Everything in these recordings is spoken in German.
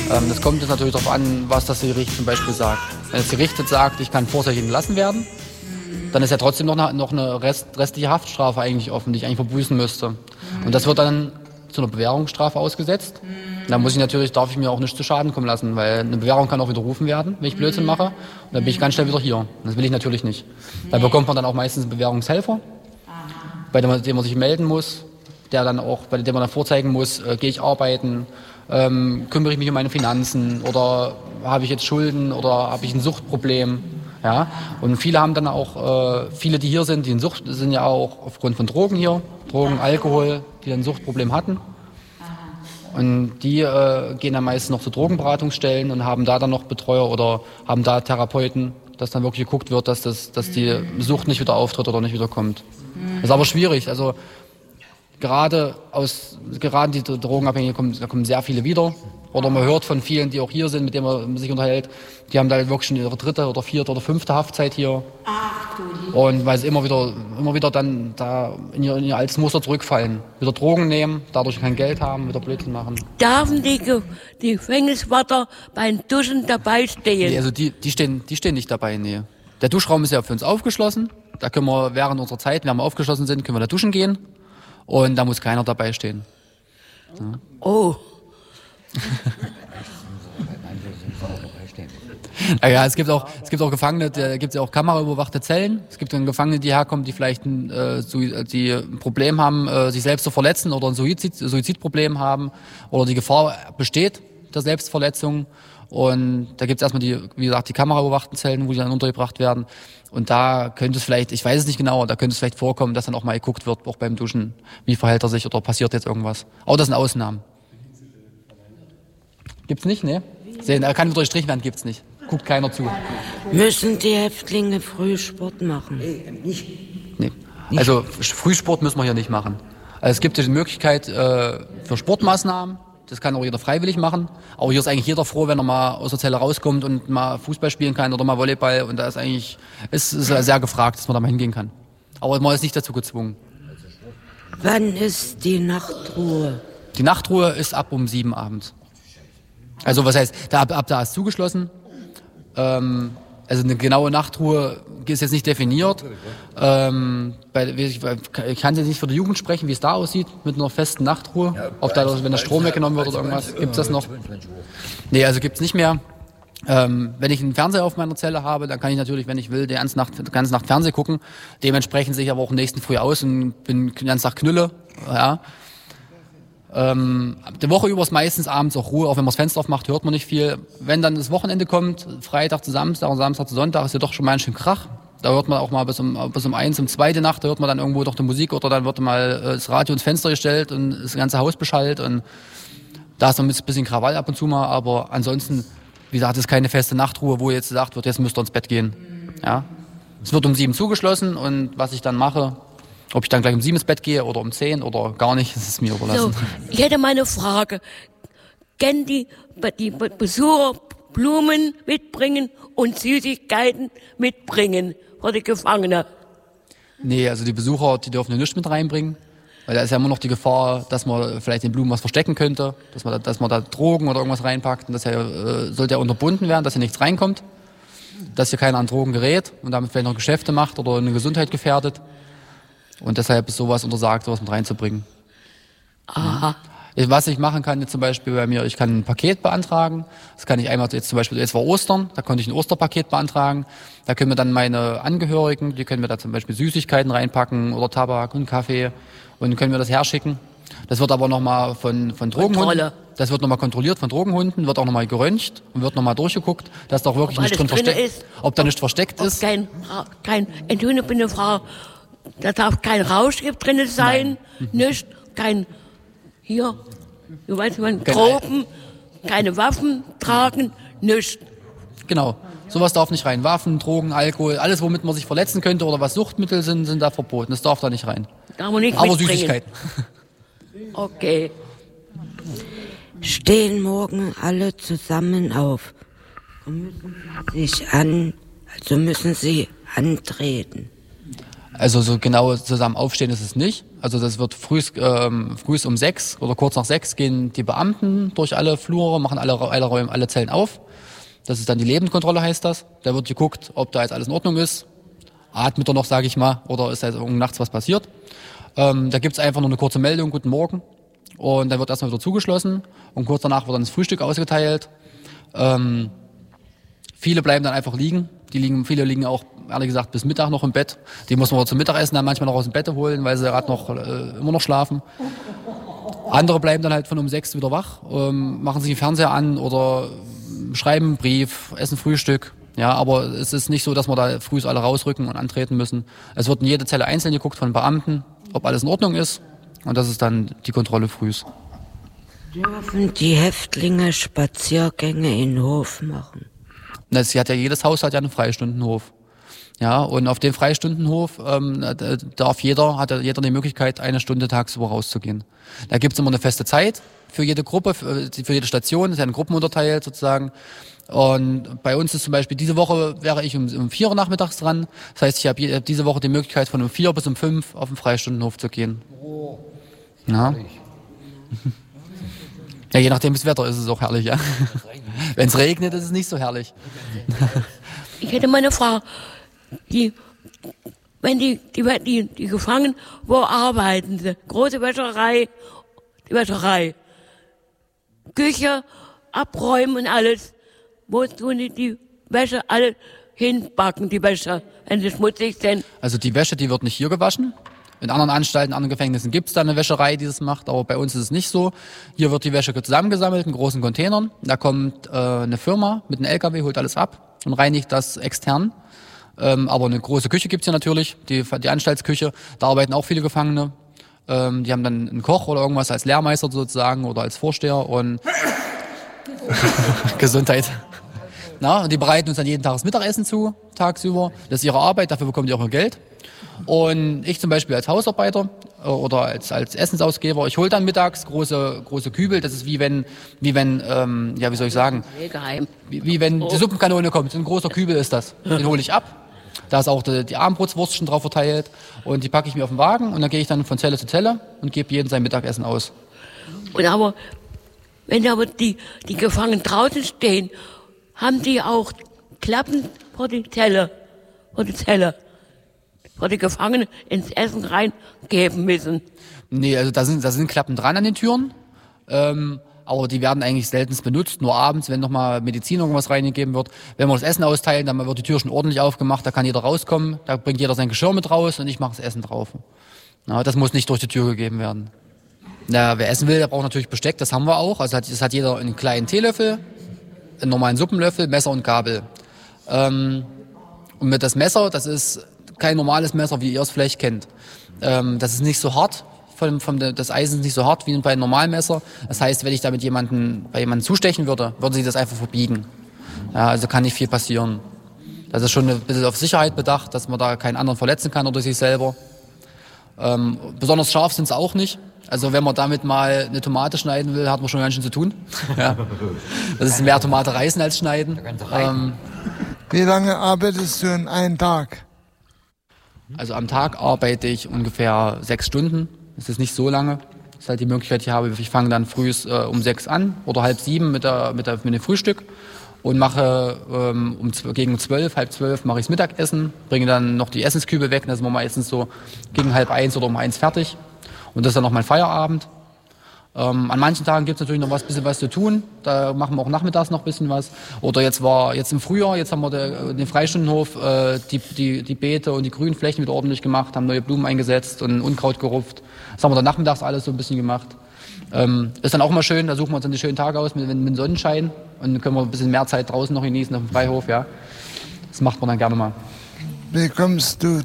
Das kommt jetzt natürlich darauf an, was das Gericht zum Beispiel sagt. Wenn das Gericht jetzt sagt, ich kann vorzeitig entlassen werden, dann ist ja trotzdem noch eine restliche Haftstrafe eigentlich offen, die ich eigentlich verbüßen müsste. Und das wird dann zu einer Bewährungsstrafe ausgesetzt. Da darf ich mir auch nicht zu Schaden kommen lassen, weil eine Bewährung kann auch widerrufen werden, wenn ich Blödsinn mache. Und dann bin ich ganz schnell wieder hier. Das will ich natürlich nicht. Da bekommt man dann auch meistens einen Bewährungshelfer, bei dem man sich melden muss, bei dem man dann vorzeigen muss, gehe ich arbeiten, kümmere ich mich um meine Finanzen oder habe ich jetzt Schulden oder habe ich ein Suchtproblem. Ja? Und viele haben dann auch, viele, die hier sind, die in Sucht sind ja auch aufgrund von Drogen hier, Drogen, Alkohol, die dann ein Suchtproblem hatten. Und die gehen dann meistens noch zu Drogenberatungsstellen und haben da dann noch Betreuer oder haben da Therapeuten, dass dann wirklich geguckt wird, dass die Sucht nicht wieder auftritt oder nicht wieder kommt. Das ist aber schwierig. Also gerade die Drogenabhängigen kommen sehr viele wieder. Oder man hört von vielen, die auch hier sind, mit denen man sich unterhält, die haben da wirklich schon ihre 3., oder 4. oder 5. Haftzeit hier. Und weil sie immer wieder dann da in ihr altes Muster zurückfallen. Wieder Drogen nehmen, dadurch kein Geld haben, wieder Blödsinn machen. Dürfen die Gefängniswärter beim Duschen dabei stehen? Nee, also die stehen nicht dabei, nee. Der Duschraum ist ja für uns aufgeschlossen. Da können wir während unserer Zeit, wenn wir aufgeschlossen sind, können wir da duschen gehen. Und da muss keiner dabei stehen. Ja. Oh. Naja, es gibt auch Gefangene, da gibt es ja auch kameraüberwachte Zellen. Es gibt dann Gefangene, die herkommen, die vielleicht die ein Problem haben, sich selbst zu verletzen oder ein Suizidproblem haben oder die Gefahr besteht der Selbstverletzung. Und da gibt es erstmal wie gesagt, die kameraüberwachten Zellen, wo die dann untergebracht werden. Und da könnte es vielleicht, ich weiß es nicht genau, da könnte es vielleicht vorkommen, dass dann auch mal geguckt wird, auch beim Duschen, wie verhält er sich oder passiert jetzt irgendwas. Aber das sind Ausnahmen. Gibt's nicht, ne? Er kann durchstrichen werden, gibt's nicht. Guckt keiner zu. Müssen die Häftlinge Frühsport machen? Nee. Also Frühsport müssen wir hier nicht machen. Also es gibt die Möglichkeit für Sportmaßnahmen. Das kann auch jeder freiwillig machen. Aber hier ist eigentlich jeder froh, wenn er mal aus der Zelle rauskommt und mal Fußball spielen kann oder mal Volleyball. Und da ist sehr gefragt, dass man da mal hingehen kann. Aber man ist nicht dazu gezwungen. Wann ist die Nachtruhe? Die Nachtruhe ist ab um 7 abends. Also was heißt, ab da ist zugeschlossen. Also eine genaue Nachtruhe ist jetzt nicht definiert. Ich kann jetzt nicht für die Jugend sprechen, wie es da aussieht mit einer festen Nachtruhe. Ob da, wenn der Strom weggenommen wird oder irgendwas, gibt's das noch? Nee, also gibt's nicht mehr. Wenn ich einen Fernseher auf meiner Zelle habe, dann kann ich natürlich, wenn ich will, die ganze Nacht Fernsehen gucken. Dementsprechend sehe ich aber auch am nächsten Früh aus und bin die ganze Nacht Knülle. Ja. Die Woche über ist meistens abends auch Ruhe, auch wenn man das Fenster aufmacht, hört man nicht viel. Wenn dann das Wochenende kommt, Freitag zu Samstag und Samstag zu Sonntag, ist ja doch schon mal ein schön Krach. Da hört man auch mal bis um 1, um 2 Nacht, da hört man dann irgendwo doch die Musik oder dann wird mal das Radio ins Fenster gestellt und das ganze Haus beschallt und da ist noch ein bisschen Krawall ab und zu mal, aber ansonsten, wie gesagt, ist keine feste Nachtruhe, wo jetzt gesagt wird, jetzt müsst ihr ins Bett gehen. Ja. Es wird um 7 zugeschlossen und was ich dann mache, ob ich dann gleich um 7 ins Bett gehe oder um 10 oder gar nicht, das ist mir überlassen. So, ich hätte mal eine Frage. Können die Besucher Blumen mitbringen und Süßigkeiten mitbringen für die Gefangenen? Nee, also die Besucher, die dürfen nichts mit reinbringen. Weil da ist ja immer noch die Gefahr, dass man vielleicht den Blumen was verstecken könnte, dass man da Drogen oder irgendwas reinpackt. Und das sollte ja unterbunden werden, dass hier nichts reinkommt. Dass hier keiner an Drogen gerät und damit vielleicht noch Geschäfte macht oder eine Gesundheit gefährdet. Und deshalb ist sowas untersagt, sowas mit reinzubringen. Aha. Was ich machen kann, jetzt zum Beispiel bei mir, ich kann ein Paket beantragen. Das kann ich einmal jetzt zum Beispiel, jetzt war Ostern, da konnte ich ein Osterpaket beantragen. Da können wir dann meine Angehörigen, die können wir da zum Beispiel Süßigkeiten reinpacken oder Tabak und Kaffee und können wir das herschicken. Das wird aber nochmal von Drogenhunden. Das wird nochmal kontrolliert von Drogenhunden, wird auch nochmal geröntgt und wird nochmal durchgeguckt, dass da auch wirklich nicht drin versteckt ist. Ob da nicht versteckt ist. Entschuldigung, ich bin eine Frau. Da darf kein Rauschgift drin sein, nicht, du weißt, Drogen, keine Waffen tragen, nicht. Genau, sowas darf nicht rein. Waffen, Drogen, Alkohol, alles, womit man sich verletzen könnte oder was Suchtmittel sind da verboten. Das darf da nicht rein. Darf man nicht aber mitbringen. Süßigkeiten. Okay. Stehen morgen alle zusammen auf und müssen sie antreten. Also so genau zusammen aufstehen ist es nicht. Also das wird frühs um 6 oder kurz nach 6 gehen die Beamten durch alle Flure, machen alle Räume, alle Zellen auf. Das ist dann die Lebenskontrolle, heißt das. Da wird geguckt, ob da jetzt alles in Ordnung ist. Atmet er noch, sage ich mal, oder ist da jetzt nachts was passiert. Da gibt's einfach nur eine kurze Meldung, guten Morgen. Und dann wird erstmal wieder zugeschlossen. Und kurz danach wird dann das Frühstück ausgeteilt. Viele bleiben dann einfach liegen. Viele liegen auch, ehrlich gesagt, bis Mittag noch im Bett. Die muss man zum Mittagessen dann manchmal noch aus dem Bett holen, weil sie gerade noch immer noch schlafen. Andere bleiben dann halt von um 6 wieder wach, machen sich den Fernseher an oder schreiben einen Brief, essen Frühstück. Ja, aber es ist nicht so, dass wir da früh alle rausrücken und antreten müssen. Es wird in jede Zelle einzeln geguckt von Beamten, ob alles in Ordnung ist. Und das ist dann die Kontrolle frühs. Dürfen die Häftlinge Spaziergänge in den Hof machen? Jedes Haus hat ja einen Freistundenhof. Ja, und auf dem Freistundenhof hat jeder die Möglichkeit, 1 Stunde tagsüber rauszugehen. Da gibt's immer eine feste Zeit für jede Gruppe, für jede Station, ist ja in Gruppen unterteilt sozusagen. Und bei uns ist zum Beispiel, diese Woche wäre ich um 4 Uhr nachmittags dran. Das heißt, ich habe diese Woche die Möglichkeit, von um 4 bis um 5 auf den Freistundenhof zu gehen. Oh, ja. Ja, je nachdem das Wetter ist es auch herrlich, ja. Wenn es regnet, ist es nicht so herrlich. Ich hätte mal eine Frage. Wenn die Gefangenen, wo arbeiten sie? Große Wäscherei, Küche, abräumen und alles. Wo tun die Wäsche alle hinbacken, die Wäsche, wenn sie schmutzig sind? Also die Wäsche, die wird nicht hier gewaschen. In anderen Anstalten, in anderen Gefängnissen gibt es da eine Wäscherei, die das macht, aber bei uns ist es nicht so. Hier wird die Wäsche zusammengesammelt in großen Containern. Da kommt eine Firma mit einem LKW, holt alles ab und reinigt das extern. Aber eine große Küche gibt's hier natürlich, die Anstaltsküche. Da arbeiten auch viele Gefangene. Die haben dann einen Koch oder irgendwas als Lehrmeister sozusagen oder als Vorsteher und Gesundheit. Und die bereiten uns dann jeden Tag das Mittagessen zu, tagsüber. Das ist ihre Arbeit, dafür bekommen die auch ihr Geld. Und ich zum Beispiel als Hausarbeiter oder als Essensausgeber, ich hole dann mittags große Kübel. Das ist wie wenn wie wenn die Suppenkanone kommt. So ein großer Kübel ist das. Den hole ich ab. Da ist auch die Abendbrotswurst schon drauf verteilt. Und die packe ich mir auf den Wagen und dann gehe ich dann von Zelle zu Zelle und gebe jedem sein Mittagessen aus. Und wenn die Gefangenen draußen stehen, haben die auch Klappen vor die Zelle, vor die Gefangenen ins Essen reingeben müssen. Nee, also da sind Klappen dran an den Türen, aber die werden eigentlich seltenst benutzt, nur abends, wenn nochmal Medizin irgendwas reingegeben wird. Wenn wir das Essen austeilen, dann wird die Tür schon ordentlich aufgemacht, da kann jeder rauskommen, da bringt jeder sein Geschirr mit raus und ich mache das Essen drauf. Das muss nicht durch die Tür gegeben werden. Wer essen will, der braucht natürlich Besteck, das haben wir auch. Also das hat jeder einen kleinen Teelöffel, einen normalen Suppenlöffel, Messer und Gabel. Und mit das Messer, das ist kein normales Messer, wie ihr es vielleicht kennt. Das ist nicht so hart, das Eisen ist nicht so hart wie bei einem normalen Messer. Das heißt, wenn ich da bei jemandem zustechen würde sie das einfach verbiegen. Ja, also kann nicht viel passieren. Das ist schon ein bisschen auf Sicherheit bedacht, dass man da keinen anderen verletzen kann oder sich selber. Besonders scharf sind es auch nicht. Also wenn man damit mal eine Tomate schneiden will, hat man schon ganz schön zu tun. Ja. Das ist mehr Tomate reißen als schneiden. Wie lange arbeitest du in einem Tag? Also am Tag arbeite ich ungefähr 6 Stunden. Das ist nicht so lange. Das ist halt die Möglichkeit, die ich habe. Ich fange dann früh um 6 an oder 6:30 mit dem Frühstück und mache gegen 12, halb 12 mache ich das Mittagessen, bringe dann noch die Essenskübel weg. Da sind wir meistens so gegen 12:30 oder um 1 fertig. Und das ist dann noch mein Feierabend. An manchen Tagen gibt es natürlich noch bisschen was zu tun. Da machen wir auch nachmittags noch ein bisschen was. Oder jetzt im Frühjahr, jetzt haben wir den Freistundenhof, die Beete und die grünen Flächen wieder ordentlich gemacht, haben neue Blumen eingesetzt und Unkraut gerupft. Das haben wir dann nachmittags alles so ein bisschen gemacht. Ist dann auch mal schön, da suchen wir uns dann die schönen Tage aus mit Sonnenschein. Und dann können wir ein bisschen mehr Zeit draußen noch genießen auf dem Freihof. Ja. Das macht man dann gerne mal. Bekommst du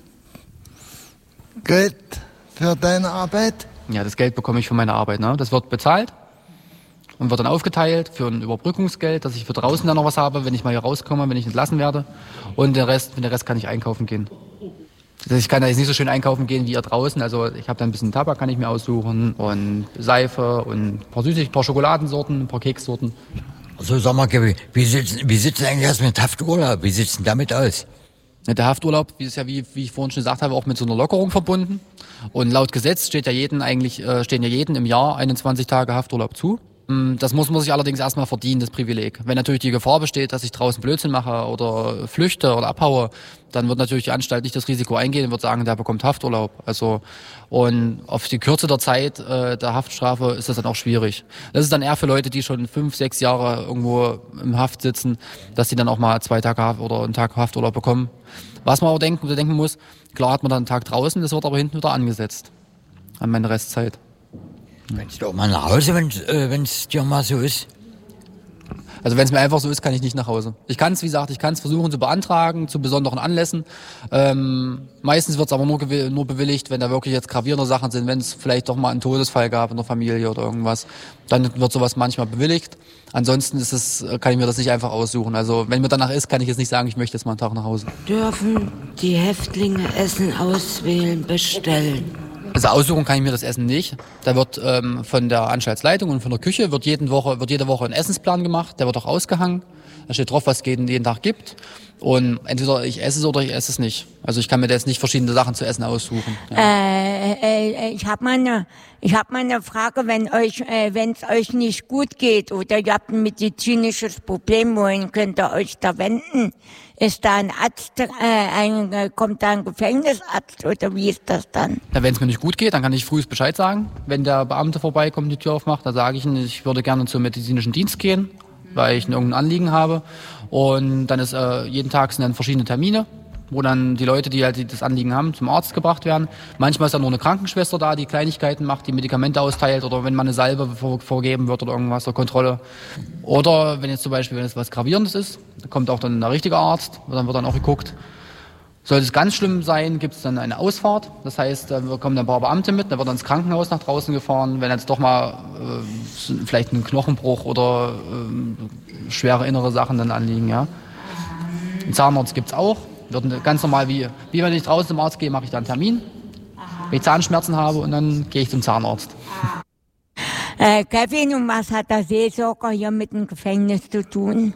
Geld für deine Arbeit? Ja, das Geld bekomme ich für meine Arbeit. Ne? Das wird bezahlt und wird dann aufgeteilt für ein Überbrückungsgeld, dass ich für draußen dann noch was habe, wenn ich mal hier rauskomme, wenn ich entlassen werde. Und den Rest kann ich einkaufen gehen. Also ich kann da jetzt nicht so schön einkaufen gehen wie ihr draußen. Also ich habe da ein bisschen Tabak, kann ich mir aussuchen und Seife und ein paar Schokoladensorten, ein paar Kekssorten. Also sag mal, Gabi, wie sieht's denn eigentlich aus mit Hafturlaub? Wie sieht's denn damit aus? Der Hafturlaub, wie ich vorhin schon gesagt habe, auch mit so einer Lockerung verbunden. Und laut Gesetz stehen ja jedem im Jahr 21 Tage Hafturlaub zu. Das muss man sich allerdings erstmal verdienen, das Privileg. Wenn natürlich die Gefahr besteht, dass ich draußen Blödsinn mache oder flüchte oder abhaue, dann wird natürlich die Anstalt nicht das Risiko eingehen und wird sagen, der bekommt Hafturlaub. Also, und auf die Kürze der Zeit der Haftstrafe ist das dann auch schwierig. Das ist dann eher für Leute, die schon 5, 6 Jahre irgendwo im Haft sitzen, dass sie dann auch mal 2 Tage oder einen Tag Hafturlaub bekommen. Was man aber denken muss, klar hat man dann einen Tag draußen, das wird aber hinten wieder angesetzt an meine Restzeit. Kannst du auch mal nach Hause, wenn's dir mal so ist? Also wenn es mir einfach so ist, kann ich nicht nach Hause. Ich kann es versuchen zu beantragen, zu besonderen Anlässen. Meistens wird es aber nur bewilligt, wenn da wirklich jetzt gravierende Sachen sind, wenn es vielleicht doch mal einen Todesfall gab in der Familie oder irgendwas. Dann wird sowas manchmal bewilligt. Ansonsten kann ich mir das nicht einfach aussuchen. Also wenn mir danach ist, kann ich jetzt nicht sagen, ich möchte jetzt mal einen Tag nach Hause. Dürfen die Häftlinge Essen auswählen, bestellen? Also aussuchen kann ich mir das Essen nicht. Da wird von der Anstaltsleitung und von der Küche wird jede Woche ein Essensplan gemacht. Der wird auch ausgehangen. Da steht drauf, was es jeden Tag gibt. Und entweder ich esse es oder ich esse es nicht. Also ich kann mir da jetzt nicht verschiedene Sachen zu essen aussuchen. Ja. Ich habe mal eine Frage, wenn es euch nicht gut geht oder ihr habt ein medizinisches Problem, wohin könnt ihr euch da wenden? Ist da ein Arzt, kommt da ein Gefängnisarzt oder wie ist das dann? Ja, wenn es mir nicht gut geht, dann kann ich frühest Bescheid sagen. Wenn der Beamte vorbeikommt und die Tür aufmacht, dann sage ich ihm, ich würde gerne zum medizinischen Dienst gehen, weil ich irgendein Anliegen habe. Und dann ist jeden Tag sind dann verschiedene Termine, wo dann die Leute, die halt das Anliegen haben, zum Arzt gebracht werden. Manchmal ist dann nur eine Krankenschwester da, die Kleinigkeiten macht, die Medikamente austeilt oder wenn mal eine Salbe vorgegeben wird oder irgendwas zur Kontrolle. Oder wenn jetzt zum Beispiel, wenn es was Gravierendes ist, da kommt auch dann der richtige Arzt, dann wird dann auch geguckt. Sollte es ganz schlimm sein, gibt es dann eine Ausfahrt. Das heißt, da kommen ein paar Beamte mit, dann wird dann ins Krankenhaus nach draußen gefahren. Wenn jetzt doch mal vielleicht ein Knochenbruch oder schwere innere Sachen dann anliegen. Ja. Einen Zahnarzt gibt es auch. Wird ganz normal, wie wenn ich draußen zum Arzt gehe, mache ich dann einen Termin. Wenn ich Zahnschmerzen habe und dann gehe ich zum Zahnarzt. Kevin, und was hat der Seelsorger hier mit dem Gefängnis zu tun?